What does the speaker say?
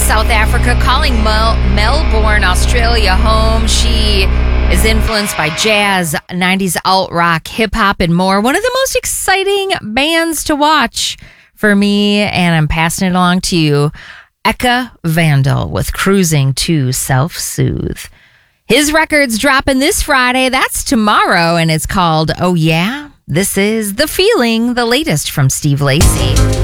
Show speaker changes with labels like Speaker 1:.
Speaker 1: South Africa, calling Melbourne, Australia home. She is influenced by jazz, 90s alt rock, hip hop, and more. One of the most exciting bands to watch for me, and I'm passing it along to you. Eka Vandal with Cruising to Self-Soothe. His record's dropping this Friday. That's tomorrow, and it's called Oh Yeah? This is The Feeling, the latest from Steve Lacy.